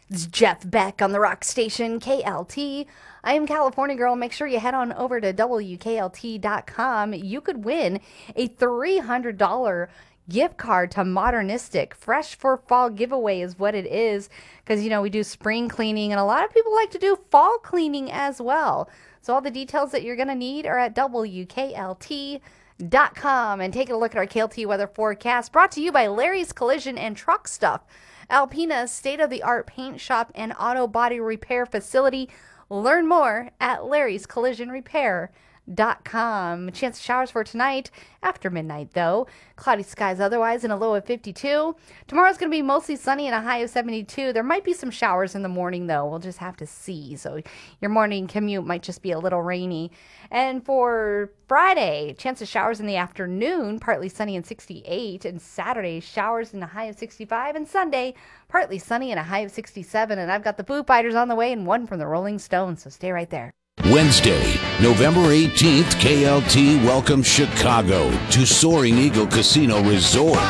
It's Jeff Beck on the rock station KLT. I am California Girl. Make sure you head on over to WKLT.com. You could win a $300 gift card to Modernistic. Fresh for Fall giveaway is what it is because, we do spring cleaning and a lot of people like to do fall cleaning as well. So all the details that you're going to need are at WKLT.com. And take a look at our KLT weather forecast brought to you by Larry's Collision and Truck Stuff, Alpina's state-of-the-art paint shop and auto body repair facility. Learn more at larryscollisionrepair.com. Chance of showers for tonight after midnight, though. Cloudy skies otherwise and a low of 52. Tomorrow's going to be mostly sunny and a high of 72. There might be some showers in the morning, though. We'll just have to see. So your morning commute might just be a little rainy. And for Friday, chance of showers in the afternoon, partly sunny and 68. And Saturday, showers and a high of 65. And Sunday, partly sunny and a high of 67. And I've got the Foo Fighters on the way and one from the Rolling Stones. So stay right there. Wednesday, November 18th, KLT welcomes Chicago to Soaring Eagle Casino Resort.